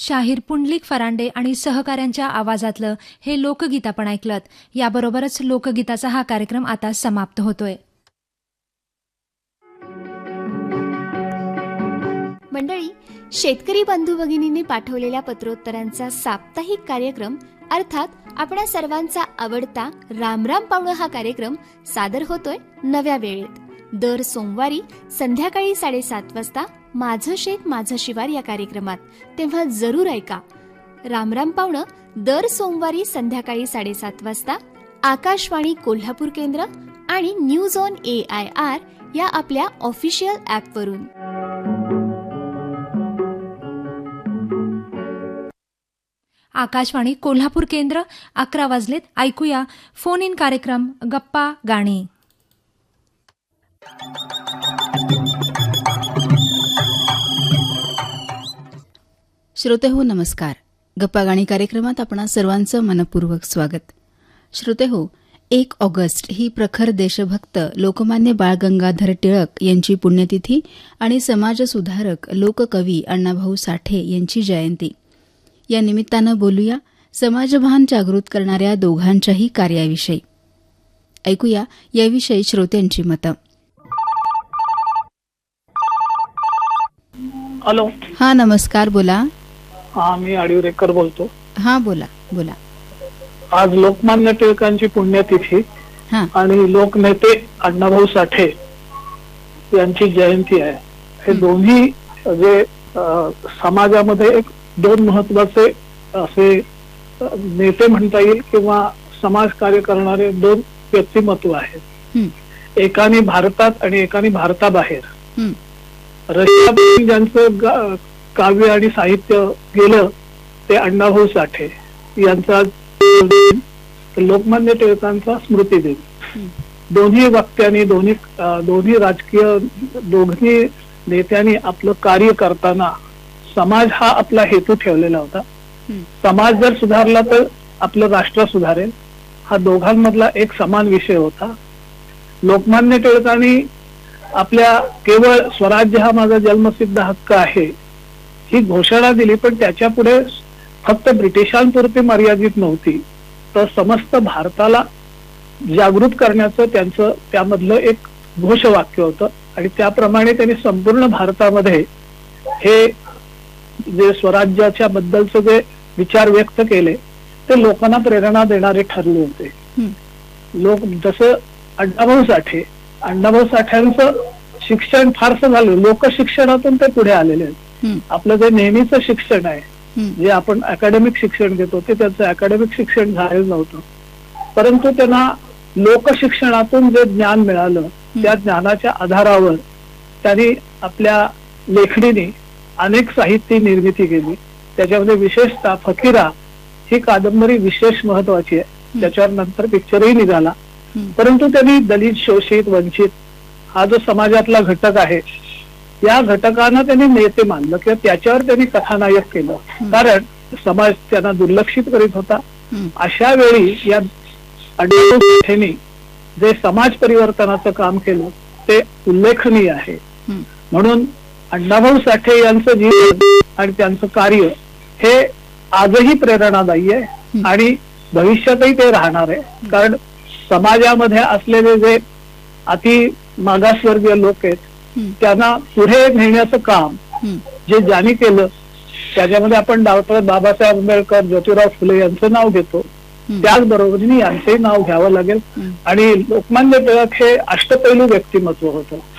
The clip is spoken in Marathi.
शाहीर पुंडलिक फरांडे आणि सहकाऱ्यांच्या आवाजातलं हे लोकगीत आपण ऐकलत. याबरोबरच लोकगीताचा हा कार्यक्रम आता समाप्त होतोय. मंडळी, शेतकरी बंधू भगिनींनी पाठवलेल्या पत्रोत्तरांचा साप्ताहिक कार्यक्रम अर्थात आपणा सर्वांचा आवडता राम राम पाहुणं हा कार्यक्रम सादर होतोय नव्या वेळेत. दर सोमवारी संध्याकाळी 7:30 वाजता माझं शेत माझं शिवार या कार्यक्रमात. तेव्हा जरूर ऐका. राम राम पाहुणं दर सोमवारी संध्याकाळी 7:30 वाजता आकाशवाणी कोल्हापूर केंद्र आणि न्यूज ऑन AIR या आपल्या ऑफिशियल ॲपवरून. आकाशवाणी कोल्हापूर केंद्र 11 वाजलेत. ऐकूया फोन इन कार्यक्रम गप्पा गाणी. श्रोतेहो नमस्कार. गप्पा गाणी कार्यक्रमात आपणा सर्वांचं मनपूर्वक स्वागत. श्रोतेहो, 1 ऑगस्ट ही प्रखर देशभक्त लोकमान्य बाळ गंगाधर टिळक यांची पुण्यतिथी आणि समाजसुधारक लोककवी अण्णाभाऊ साठे यांची जयंती. या निमित्तानं बोलूया समाजभान जागृत करणाऱ्या दोघांच्याही कार्याविषयी. ऐकूया याविषयी श्रोत्यांची मतं. हॅलो. हा नमस्कार, बोला. हा, मी आडिवरेकर बोलतो. हा, बोला बोला. आज लोकमान्य टिळकांची पुण्यतिथी आणि लोकनेते अण्णाभाऊ साठे यांची जयंती आहे. हे दोन्ही जे समाजामध्ये एक 2 महत्वाचे असे नेते म्हणता येईल किंवा समाज कार्य करणारे 2 व्यक्तिमत्व आहेत. एकाने भारतात आणि एकाने भारताबाहेर. रशियामध्ये ज्यांचं काव्य आणि साहित्य गेलं ते अण्णाभाऊ साठे यांचा लोकमान्य टिळकांचा स्मृती दिन. दोन्ही वक्त्यांनी दोन्ही राजकीय दोन्ही नेत्यांनी आपलं कार्य करताना समाज हा आपला हेतू ठेवलेला होता. समाज जर सुधारला तर आपलं राष्ट्र सुधारेल, हा दोघांमधला एक समान विषय होता. लोकमान्य टिळकांनी आपल्या केवळ स्वराज्य हा माझा जन्मसिद्ध हक्क आहे ही घोषणा दिली, पण त्याच्या पुढे फक्त ब्रिटिशांपुरती मर्यादित नव्हती, तर समस्त भारताला जागृत करण्याचं त्यांचं त्यामधलं एक घोषवाक्य होतं. आणि त्याप्रमाणे त्यांनी संपूर्ण भारतामध्ये हे जे स्वराज्याच्या बद्दलचे जे विचार व्यक्त केले ते लोकांना प्रेरणा देणारे ठरले होते. लोक जसं अण्णाभाऊ साठ्यांचं शिक्षण फारसं झालं, लोकशिक्षणातून ते पुढे आलेले आहेत. आपलं जे नेहमीचं शिक्षण आहे जे आपण अकॅडमिक शिक्षण घेतो ते त्यांचं अकॅडमिक शिक्षण झालेलं नव्हतं, परंतु त्यांना लोकशिक्षणातून जे ज्ञान मिळालं त्या ज्ञानाच्या आधारावर त्यांनी आपल्या लेखणीने अनेक साहित्य निर्मिती केली. त्याच्यामध्ये विशेषतः फकीरा ही कादंबरी विशेष महत्वाची आहे. त्याच्यावर नंतर पिक्चरही निघाला. परंतु त्यांनी दलित, शोषित, वंचित हा जो समाजातला घटक आहे या घटकांना त्यांनी नेते मानलं किंवा त्याच्यावर त्यांनी कथानायक केलं, कारण समाज त्यांना दुर्लक्षित करीत होता. अशा वेळी या अण्णाभाऊ साठेंनी जे समाज परिवर्तनाचं काम केलं ते उल्लेखनीय आहे. म्हणून अण्णाभाऊ साठे यांचं जीवन आणि त्यांचं कार्य हे आजही प्रेरणादायी आहे आणि भविष्यातही ते राहणार आहे. कारण समाजामध्ये असलेले जे अति मागासवर्गीय लोक आहेत त्यांना पुढे नेण्याचं काम जे ज्यांनी केलं त्याच्यामध्ये आपण डॉक्टर बाबासाहेब आंबेडकर, ज्योतिराव फुले यांचं नाव घेतो, त्याचबरोबरीने यांचंही नाव घ्यावं लागेल. आणि लोकमान्य टिळक हे अष्टपैलू व्यक्तिमत्व होतं.